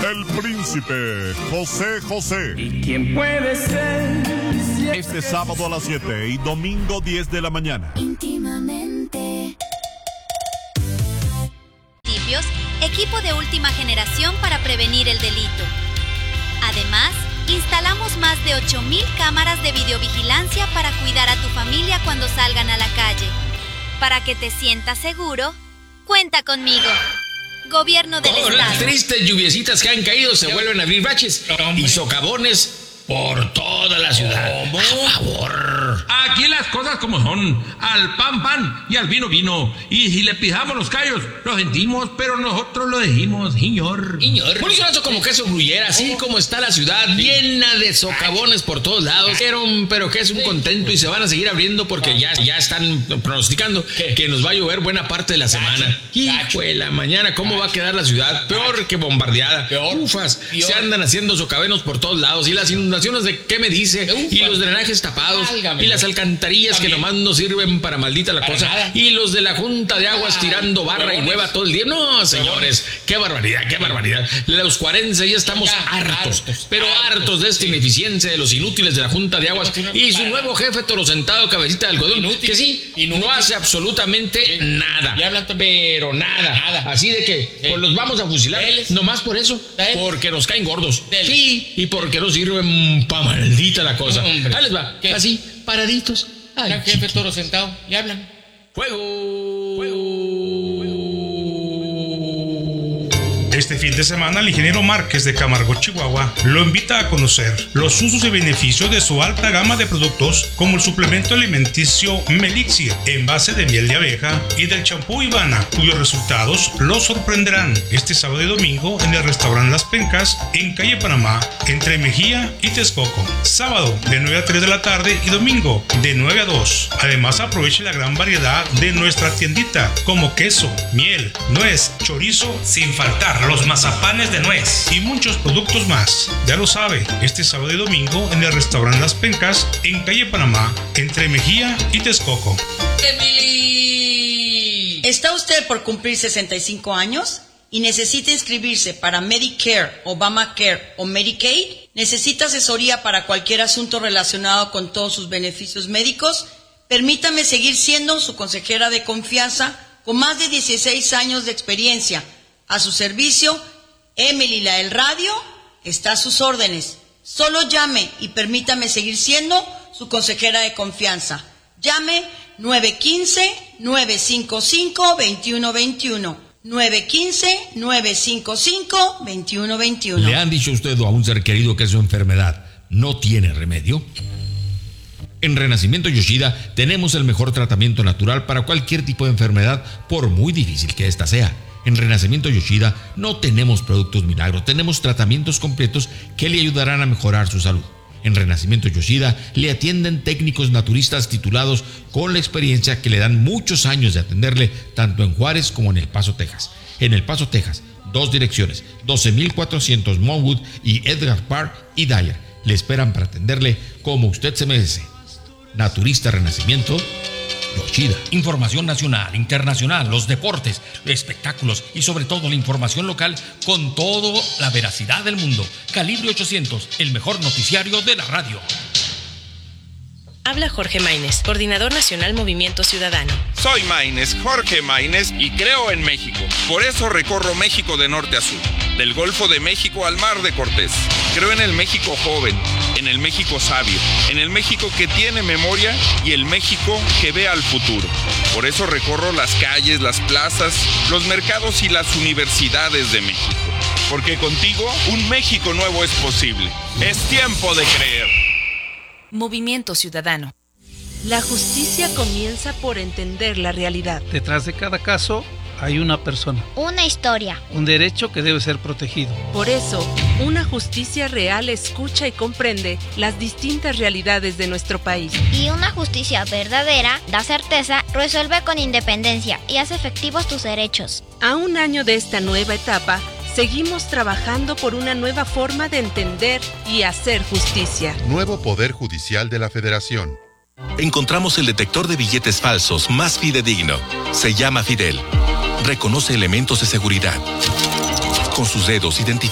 El príncipe José José. ¿Y quién puede ser? Este sábado a las 7 y domingo 10 de la mañana. Íntimamente. Equipo de última generación para prevenir el delito. Además, instalamos más de 8,000 cámaras de videovigilancia para cuidar a tu familia cuando salgan a la calle. Para que te sientas seguro, cuenta conmigo. Gobierno del Estado. Las tristes lluviecitas que han caído se vuelven a abrir baches y socavones por toda la ciudad. ¿Cómo? A favor. Aquí las cosas como son. Al pan, pan y al vino, vino. Y si le pisamos los callos, lo sentimos, pero nosotros lo dijimos, señor. Por eso como queso gruyera, así como está la ciudad, llena de socavones por todos lados. Pero que es un contento y se van a seguir abriendo porque ya están pronosticando que nos va a llover buena parte de la semana. Hijuela, mañana, ¿cómo va a quedar la ciudad? Peor que bombardeada. Ufas, se andan haciendo socavones por todos lados. Y las inundaciones de qué me dice, y los drenajes tapados, y las alcantarillas que nomás no sirven para maldita la cosa, y los de la Junta de Aguas tirando barra y hueva todo el día. No, señores, qué barbaridad. Los cuarenses ya estamos hartos, pero hartos de esta ineficiencia de los inútiles de la Junta de Aguas y su nuevo jefe toro sentado cabecita de algodón, que sí, no hace absolutamente nada, pero nada. Así de que pues los vamos a fusilar, nomás por eso, porque nos caen gordos. Sí, y porque no sirven pa' maldita la cosa. Ahí les va, así, paraditos. Ay, jefe toro sentado, y hablan. Fuego. Este fin de semana, el ingeniero Márquez de Camargo, Chihuahua, lo invita a conocer los usos y beneficios de su alta gama de productos, como el suplemento alimenticio Melixir en base de miel de abeja y del champú Ivana, cuyos resultados los sorprenderán este sábado y domingo en el restaurante Las Pencas, en calle Panamá, entre Mejía y Texcoco. Sábado de 9 a 3 de la tarde y domingo de 9 a 2. Además, aproveche la gran variedad de nuestra tiendita, como queso, miel, nuez, chorizo, sin faltar los mazapanes de nuez y muchos productos más. Ya lo sabe, este sábado y domingo en el restaurante Las Pencas, en calle Panamá, entre Mejía y Texcoco. ¿Está usted por cumplir 65 años y necesita inscribirse para Medicare, Obamacare o Medicaid? ¿Necesita asesoría para cualquier asunto relacionado con todos sus beneficios médicos? Permítame seguir siendo su consejera de confianza con más de 16 años de experiencia. A su servicio, Emily la del radio está a sus órdenes. Solo llame y permítame seguir siendo su consejera de confianza. Llame 915-955-2121. 915-955-2121. ¿Le han dicho a usted o a un ser querido que su enfermedad no tiene remedio? En Renacimiento Yoshida tenemos el mejor tratamiento natural para cualquier tipo de enfermedad, por muy difícil que ésta sea. En Renacimiento Yoshida no tenemos productos milagros, tenemos tratamientos completos que le ayudarán a mejorar su salud. En Renacimiento Yoshida le atienden técnicos naturistas titulados con la experiencia que le dan muchos años de atenderle tanto en Juárez como en El Paso, Texas. En El Paso, Texas, 2 direcciones, 12,400 Monwood y Edgar Park y Dyer. Le esperan para atenderle como usted se merece. Naturista Renacimiento Yoshida. Información nacional, internacional, los deportes, espectáculos y sobre todo la información local con toda la veracidad del mundo. Calibre 800, el mejor noticiario de la radio. Habla Jorge Maínez, coordinador nacional Movimiento Ciudadano. Soy Maínez, Jorge Maínez, y creo en México. Por eso recorro México de norte a sur, del Golfo de México al Mar de Cortés. Creo en el México joven, en el México sabio, en el México que tiene memoria y el México que ve al futuro. Por eso recorro las calles, las plazas, los mercados y las universidades de México. Porque contigo un México nuevo es posible. Es tiempo de creer. Movimiento Ciudadano. La justicia comienza por entender la realidad. Detrás de cada caso hay una persona. Una historia. Un derecho que debe ser protegido. Por eso, una justicia real escucha y comprende las distintas realidades de nuestro país. Y una justicia verdadera da certeza, resuelve con independencia y hace efectivos tus derechos. A un año de esta nueva etapa, seguimos trabajando por una nueva forma de entender y hacer justicia. Nuevo Poder Judicial de la Federación. Encontramos el detector de billetes falsos más fidedigno. Se llama Fidel. Reconoce elementos de seguridad. Con sus dedos identifica